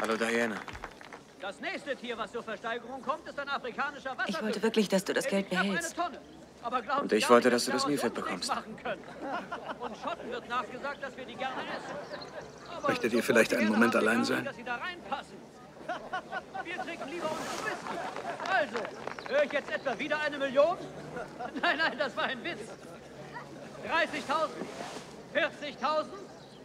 Hallo, Diana. Das nächste Tier, was zur Versteigerung kommt, ist ein afrikanischer Wasserfisch. Ich wollte wirklich, dass du das Geld behältst. Und ich wollte, dass du das Miefeld bekommst. Und Schotten wird nachgesagt, dass wir die gerne essen. Möchtet ihr vielleicht einen Moment allein sein? Dass sie da reinpassen. Wir trinken lieber unseren Whisky. Also, höre ich jetzt etwa wieder 1 Million? Nein, nein, das war ein Witz. 30.000? 40.000?